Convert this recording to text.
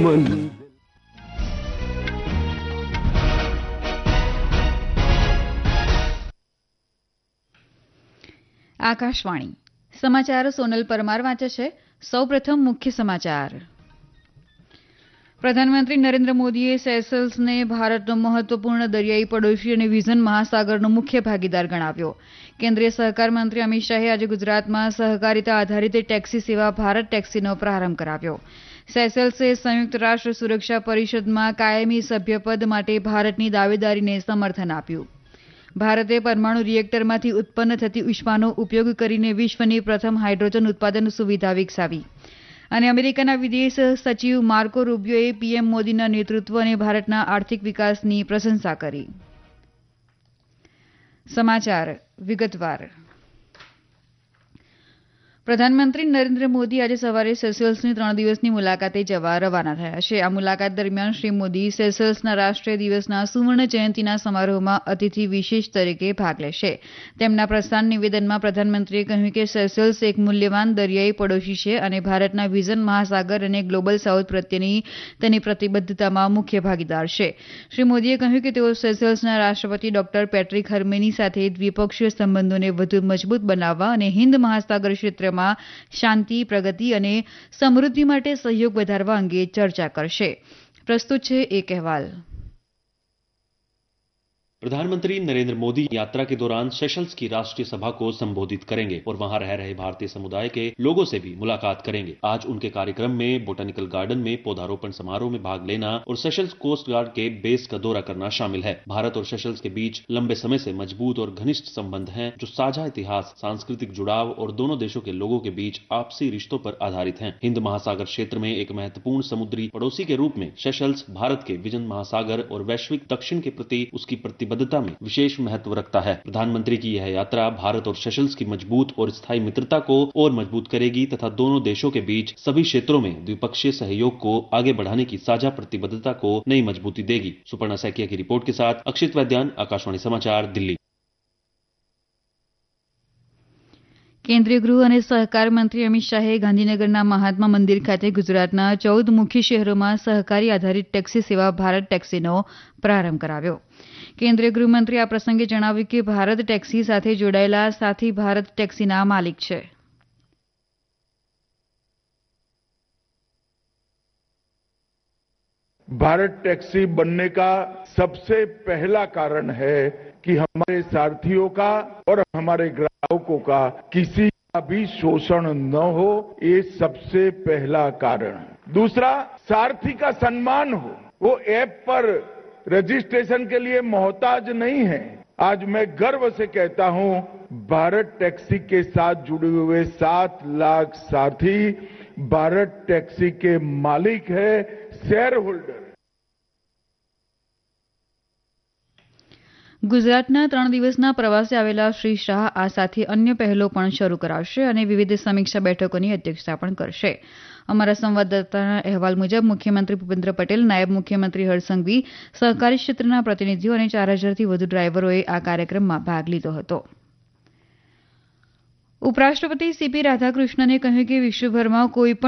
मंजिल। આકાશવાણી સમાચાર સોનલ પરમાર વાંચે છે. સૌપ્રથમ મુખ્ય સમાચાર. પ્રધાનમંત્રી નરેન્દ્ર મોદીએ સેશલ્સને ભારતનો મહત્વપૂર્ણ દરિયાઈ પડોશી અને વિઝન મહાસાગરનો મુખ્ય ભાગીદાર ગણાવ્યો. કેન્દ્રીય સહકાર મંત્રી અમિત શાહે આજે ગુજરાતમાં સહકારિતા આધારિત ટેક્સી સેવા ભારત ટેક્સીનો પ્રારંભ કરાવ્યો. સેશલ્સે સંયુક્ત રાષ્ટ્ર સુરક્ષા પરિષદમાં કાયમી સભ્યપદ માટે ભારતની દાવેદારીને સમર્થન આપ્યું. ભારતે પરમાણુ રિએક્ટરમાંથી ઉત્પન્ન થતી ઉષ્માનો ઉપયોગ કરીને વિશ્વની પ્રથમ હાઇડ્રોજન ઉત્પાદન સુવિધા વિકસાવી. અને અમેરિકાના વિદેશ સચિવ માર્કો રૂબિયોએ પીએમ મોદીના નેતૃત્વ અને ભારતના આર્થિક વિકાસની પ્રશંસા કરી. સમાચાર વિગતવાર. પ્રધાનમંત્રી નરેન્દ્ર મોદી આજે સવારે સેશલ્સની 3 દિવસની મુલાકાતે જવા રવાના થયા છે. આ મુલાકાત દરમિયાન શ્રી મોદી સેશલ્સના રાષ્ટ્રીય દિવસના સુવર્ણ જયંતિના સમારોહમાં અતિથિ વિશેષ તરીકે ભાગ લેશે. તેમના પ્રસ્થાન નિવેદનમાં પ્રધાનમંત્રીએ કહ્યું કે સેશલ્સ એક મૂલ્યવાન દરિયાઈ પડોશી છે અને ભારતના વિઝન મહાસાગર અને ગ્લોબલ સાઉથ પ્રત્યેની તેની પ્રતિબદ્ધતામાં મુખ્ય ભાગીદાર છે. શ્રી મોદીએ કહ્યું કે તેઓ સેશલ્સના રાષ્ટ્રપતિ ડોક્ટર પેટ્રિક હર્મેની સાથે દ્વિપક્ષીય સંબંધોને વધુ મજબૂત બનાવવા અને હિન્દ મહાસાગર ક્ષેત્ર શાંતિ, પ્રગતિ અને સમૃદ્ધિ માટે સહયોગ વધારવા અંગે ચર્ચા કરશે. પ્રસ્તુત છે એક અહેવાલ. प्रधानमंत्री नरेंद्र मोदी यात्रा के दौरान सेशल्स की राष्ट्रीय सभा को संबोधित करेंगे और वहां रह रहे भारतीय समुदाय के लोगों से भी मुलाकात करेंगे. आज उनके कार्यक्रम में बोटेनिकल गार्डन में पौधारोपण समारोह में भाग लेना और सेशल्स कोस्ट गार्ड के बेस का दौरा करना शामिल है. भारत और सेशल्स के बीच लंबे समय से मजबूत और घनिष्ठ संबंध हैं, जो साझा इतिहास, सांस्कृतिक जुड़ाव और दोनों देशों के लोगों के बीच आपसी रिश्तों पर आधारित हैं. हिंद महासागर क्षेत्र में एक महत्वपूर्ण समुद्री पड़ोसी के रूप में सेशल्स भारत के विजन महासागर और वैश्विक दक्षिण के प्रति उसकी प्रतिबद्धता में विशेष महत्व रखता है. प्रधानमंत्री की यह यात्रा भारत और सेशल्स की मजबूत और स्थायी मित्रता को और मजबूत करेगी तथा दोनों देशों के बीच सभी क्षेत्रों में द्विपक्षीय सहयोग को आगे बढ़ाने की साझा प्रतिबद्धता को नई मजबूती देगी. सुपर्णा सैकिया की रिपोर्ट के साथ अक्षित वैद्यान, आकाशवाणी समाचार, दिल्ली. કેન્દ્રીય ગૃહ અને સહકાર મંત્રી અમિત શાહે ગાંધીનગરના મહાત્મા મંદિર ખાતે ગુજરાતના 14 મુખ્ય શહેરોમાં સહકારી આધારિત ટેક્સી સેવા ભારત ટેક્સીનો પ્રારંભ કરાવ્યો. કેન્દ્રીય ગૃહમંત્રી આ પ્રસંગે જણાવ્યું કે ભારત ટેક્સી સાથે જોડાયેલા સાથી ભારત ટેક્સીના માલિક છે. भारत टैक्सी बनने का सबसे पहला कारण है कि हमारे सारथियों का और हमारे ग्राहकों का किसी का भी शोषण न हो, ये सबसे पहला कारण. दूसरा, सारथी का सम्मान हो. वो ऐप पर रजिस्ट्रेशन के लिए मोहताज नहीं है. आज मैं गर्व से कहता हूं, भारत टैक्सी के साथ जुड़े हुए 7 लाख साथी भारत टैक्सी के मालिक है, शेयर होल्डर. ગુજરાતના 3 દિવસના પ્રવાસે આવેલા શ્રી શાહ આ સાથે અન્ય પહેલો પણ શરૂ કરાવશે અને વિવિધ સમીક્ષા બેઠકોની અધ્યક્ષતા પણ કરશે. અમારા સંવાદદાતાના અહેવાલ મુજબ મુખ્યમંત્રી ભૂપેન્દ્ર પટેલ, નાયબ મુખ્યમંત્રી હર્ષ સંઘવી, સહકારી ક્ષેત્રના પ્રતિનિધિઓ અને 4000થી વધુ ડ્રાઈવરોએ આ કાર્યક્રમમાં ભાગ લીધો હતો. ઉપરાષ્ટ્રપતિ સીપી રાધાકૃષ્ણને કહ્યું કે વિશ્વભરમાં કોઈ પણ